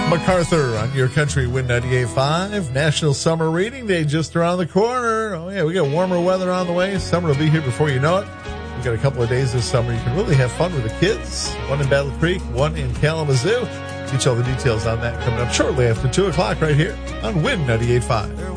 MacArthur on your country Wind 98.5. National Summer Reading Day just around the corner. Oh, yeah, we got warmer weather on the way. Summer will be here before you know it. We've got a couple of days this summer. You can really have fun with the kids. One in Battle Creek, one in Kalamazoo. Teach all the details on that coming up shortly after 2 o'clock right here on Wind 98.5.